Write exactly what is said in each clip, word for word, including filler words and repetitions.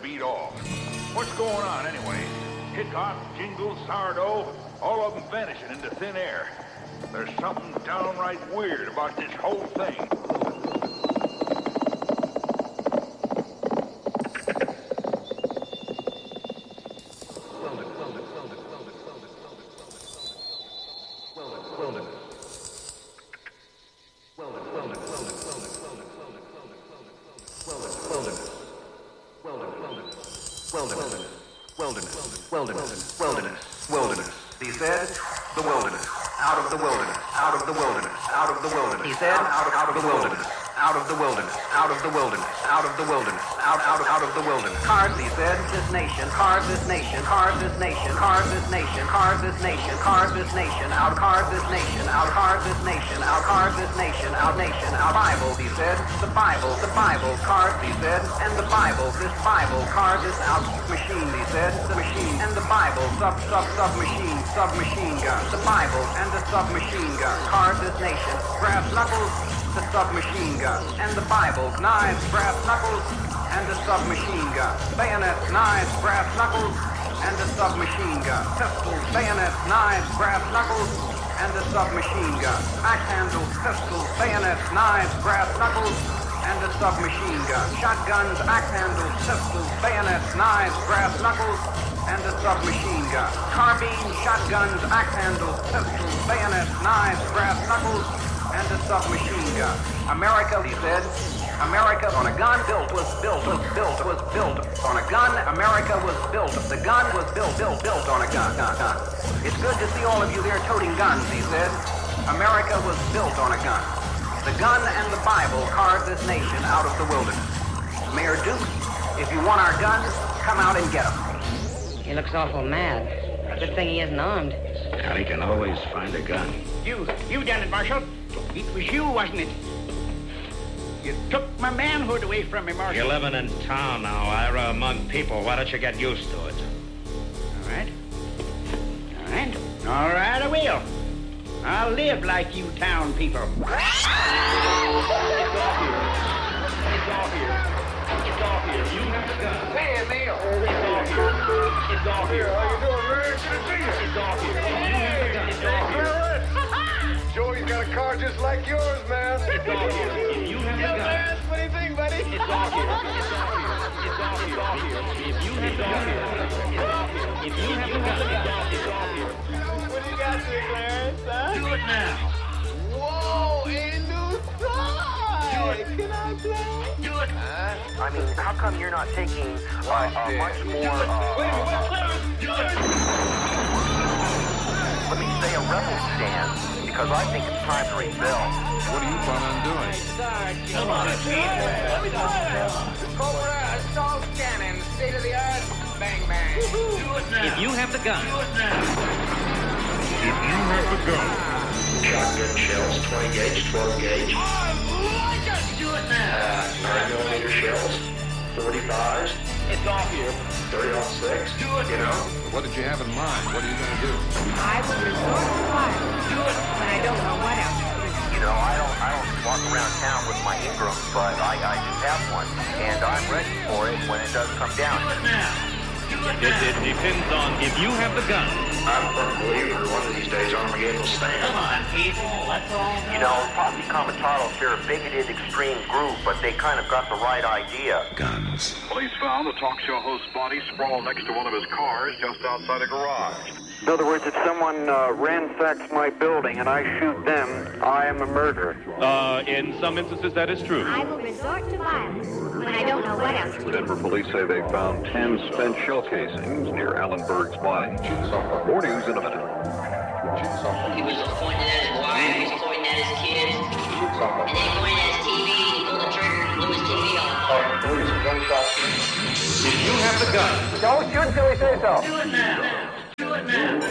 beat all. What's going on, anyway? Hickok, Jingles, Sourdough, all of them vanishing into thin air. There's something downright weird about this whole thing. Carve this nation, carve this nation, carve this nation, carve this nation, carve this nation, carve this nation, out, carve this nation, out, carve this nation, out, carve this nation, out, nation, out. Bible, he said, the Bible, the Bible, carve, he said, and the Bible, this Bible, carve this out machine, he said, the machine, and the Bible, sub, sub, sub machine, sub machine gun, the Bible, and the submachine gun, carve this nation, brass knuckles, the submachine gun, and the Bible, knives, brass knuckles, and the submachine gun, bayonets, knives, brass knuckles, and the submachine gun, pistols, bayonets, knives, brass knuckles, and the submachine gun, axe handles, pistols, bayonets, knives, brass knuckles, and the submachine gun, shotguns, axe handles, pistols, bayonets, knives, brass knuckles, and the submachine gun, carbine, shotguns, axe handles, pistols, bayonets, knives, brass knuckles, and the submachine gun. America, he said, America on a gun built was built was built was built on a gun. America was built. The gun was built built built on a gun. gun, gun. It's good to see all of you there toting guns, he said. America was built on a gun. The gun and the Bible carved this nation out of the wilderness. Mayor Duke, if you want our guns, come out and get them. He looks awful mad. Good thing he isn't armed. Now he can always find a gun. You, you done it, Marshal. It was you, wasn't it? You took my manhood away from me, Marshal. You're living in town now, Ira, among people. Why don't you get used to it? All right. All right. All right, I will. I'll live like you town people. It's all here. It's all here. It's all here. You have the gun. Hey, Neil. It's all here. It's all here. How you doing, Ray? Good to see you. It's all here. You have the gun. It's all here. Joey's got a car just like yours, man. It's all here. If you have the gun. Man, what do you think, buddy? It's all here. It's all here. It's all here. It's all here. If you have the gun. It's all here. If you have the gun. It's all here. What do you got there, Clarence? Huh? Do it now. Whoa, a new side. Can I play? Do it. Uh, I mean, how come you're not taking uh, uh, much more, uh, Wait, wait, Clarence. Do it. let me say a rebel stand, because I think it's time to rebel. What do you plan on doing? Come on, Let me try it. Cobra, assault cannon, state of the art, bang bang. Do it now. If you have the gun. Do it now. If you have the gun. Shotgun shells, twenty gauge, twelve gauge. I like it. Do it now. Uh, nine millimeter shells, forty-fives, It's all here. thirty oh six. Do it. You know, What did you have in mind? What are you going to do? I will resort to violence Do it. when I don't know what else to do. You know, I don't, I don't walk around town with my Ingram, but I, I do have one, and I'm ready for it when it does come down. Do it now. Do it It, now. it depends on if you have the gun. I'm a firm believer one of these days Armageddon will stand. Come on, people. Let's all go. You know, Posse Comitados, they're a bigoted extreme group, but they kind of got the right idea. Guns. Police found the talk show host's body sprawled next to one of his cars just outside a garage. In other words, if someone uh, ransacks my building and I shoot them, I am a murderer. Uh, in some instances, that is true. I will resort to violence when I don't know what else to do. Denver police say they found ten spent shell casings near Allenberg's body. More news in a minute. He was pointing at his wife, he was pointing at his kids, and then he pointed at his T V, he pulled the trigger and blew his T V on. If you have the gun. Don't shoot until we say so. Do it now. Do it now.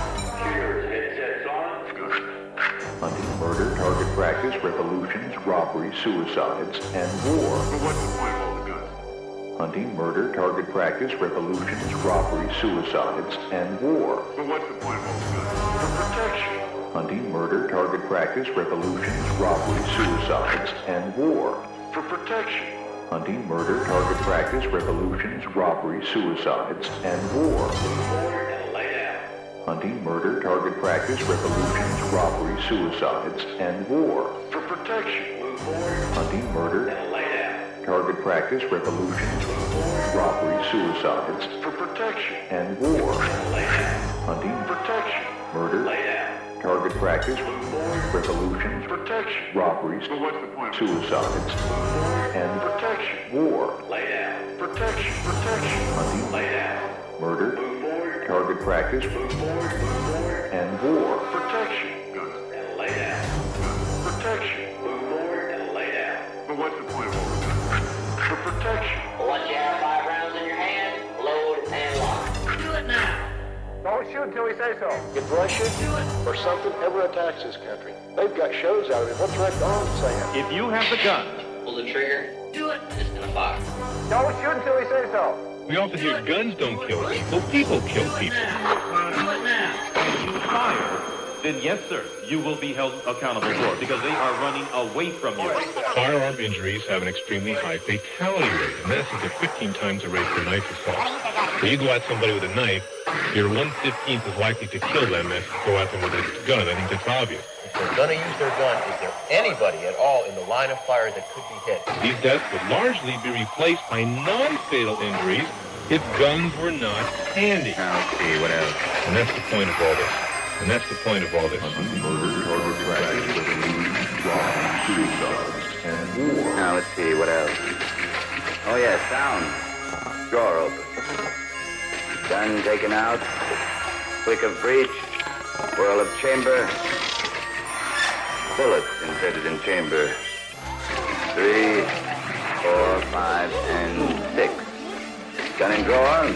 Hunting, murder, target practice, revolutions, robberies, suicides, and war. But what's the point of all the guns? Hunting, murder, target practice, revolutions, robberies, suicides, and war. But what's the point of all the guns? For protection. Hunting, murder, target practice, revolutions, robberies, suicides, and war. For protection. hunting, murder, target practice, revolutions, robberies, suicides, and war. Hunting, murder, target practice, revolutions, robberies, suicides, and war. For protection. Hunting, murder, target practice, revolutions, robberies, suicides, For protection. and war. Hunting, Protection. murder, target practice, revolutions, Protection. robberies, But what's the point? suicides, and Protection. war. Protection. Protection. Hunting, Lay down. murder, target practice, and war. Protection. Good. Lay down. Protection. Move forward and lay down. But what's the point of all of that? For protection. Once you have five rounds in your hand, load and lock. Do it now. Don't shoot until we say so. If Russia or something ever attacks this country, they've got shows out of it. What's Red Dawn saying? If you have the gun, Pull the trigger. Do it. It's gonna fire. Don't shoot until we say so. we often hear guns don't kill people, people kill people. Do it now. If you fire, then yes, sir, you will be held accountable for it because they are running away from you. Firearm injuries have an extremely high fatality rate, and that's up to fifteen times the rate for knife assault. So you go at somebody with a knife, your one fifteenth is likely to kill them as you go at them with a gun. I think that's obvious. If they're going to use their gun, is there anybody at all in the line of fire that could be hit? These deaths would largely be replaced by non-fatal injuries if guns were not handy. Okay, what else? And that's the point of all this. And that's the point of all this. Murder, target practice, revolutions, robberies, suicides, and war. Now, let's see, what else? Oh, yeah, sound. Door open. Gun taken out. Click of breech. Whirl of chamber. Bullets inserted in chamber. Three, four, five, and six. Gun in drawer.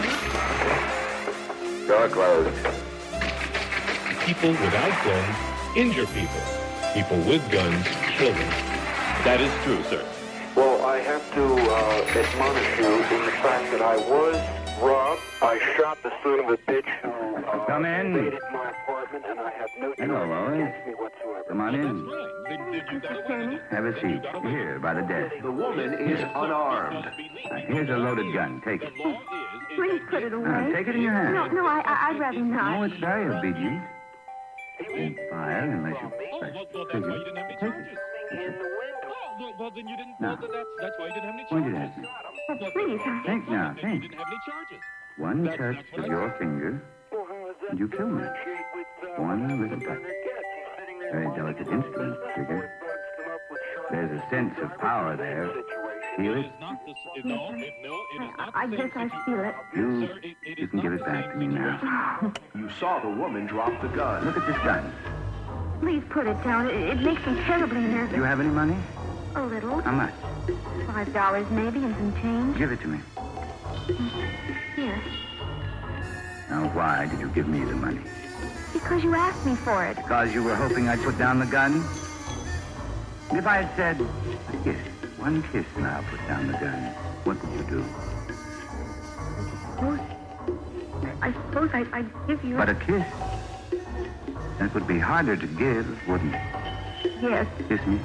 Door closed. People without guns injure people. People with guns kill them. That is true, sir. Well, I have to uh, admonish you in the fact that I was robbed. I shot the son of a bitch who uh, Come in. invaded my apartment, and I have no Hello, charge Lois. against me whatsoever. Come on in. Have a seat. Here, by the desk. The woman is unarmed. Now, here's a loaded gun. Take it. Please put it away. Now, take it in your hand. No, no, I, I, I'd rather not. No, it's very obedient. Won't fire unless you press the trigger. Take it. Well, then you didn't. Now, that's, that's why you didn't have any point charges. it at me. Oh, please. I... Think now, You think. didn't have any charges. One touch of your finger, and you kill me. One little touch. Very delicate instrument, trigger. There's a sense of power there. Feel it? I, I guess I feel it. You, you can give it back to me now. You saw the woman drop the gun. Look at this gun. Please put it down. It, it makes me terribly nervous. Do you have any money? A little. How much? Five dollars maybe and some change. Give it to me. Here. Now, why did you give me the money? Because you asked me for it. Because you were hoping I'd put down the gun? And if I had said, a kiss, one kiss, and I'll put down the gun, what would you do? Suppose, I suppose I'd, I'd give you... But a kiss? That would be harder to give, wouldn't it? Yes. Kiss me.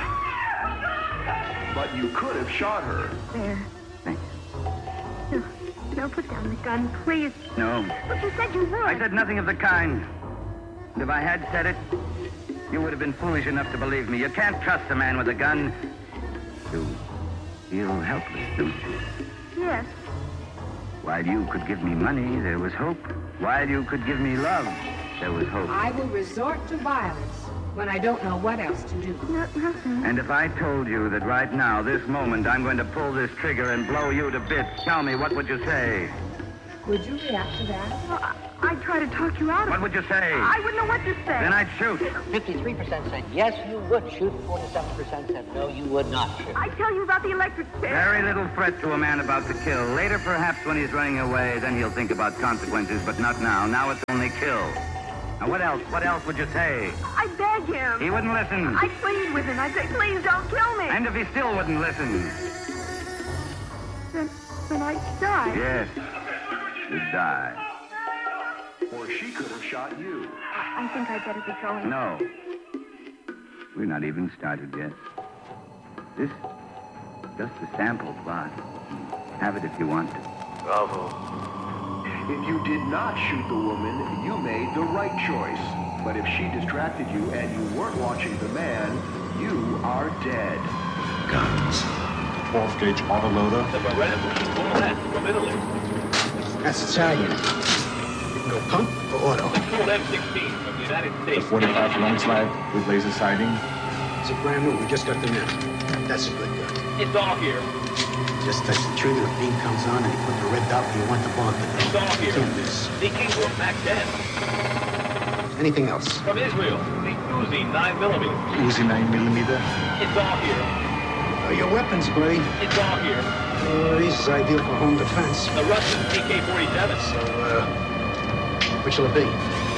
But you could have shot her. There. Thanks. No, no, put down the gun, please. No. But you said you would. I said nothing of the kind. And if I had said it, you would have been foolish enough to believe me. You can't trust a man with a gun. You feel helpless, don't you? Yes. While you could give me money, there was hope. While you could give me love, there was hope. I will resort to violence when I don't know what else to do. No, nothing. And if I told you that right now, this moment, I'm going to pull this trigger and blow you to bits, tell me, what would you say? Would you react to that? Well, I, I'd try to talk you out of it. What would you say? I wouldn't know what to say. Then I'd shoot. fifty-three percent said yes, you would shoot. forty-seven percent said no, you would not shoot. I'd tell you about the electric chair. Very little threat to a man about to kill. Later, perhaps, when he's running away, then he'll think about consequences, but not now. Now it's only kill. Now, what else? What else would you say? I'd beg him. He wouldn't listen. I'd plead with him. I'd say, please don't kill me. And if he still wouldn't listen? Then, then I'd die. Yes, you'd die. Or she could have shot you. I think I'd better be going. No. We're not even started yet. This, Just a sample, boss. Have it if you want to. Bravo. If you did not shoot the woman, you made the right choice. But if she distracted you and you weren't watching the man, you are dead. Guns. twelve gauge autoloader. The Beretta Full from Italy. That's Italian. You can go pump or auto. Full F sixteen from the United States. The forty-five long slide with laser sighting. It's a brand new. We just got them in. That's a good gun. It's all here. Just touch the trigger, the beam comes on, and you put the red dot where you want the bullet to go. It's all here. Keep this. The Kingbrook Mac ten. Anything else? From Israel, the Uzi nine millimeter. Uzi nine millimeter. It's all here. Oh, your weapons, buddy. It's all here. Uh, these is ideal for home defense. The Russian A K forty-seven. So, uh, which will it be?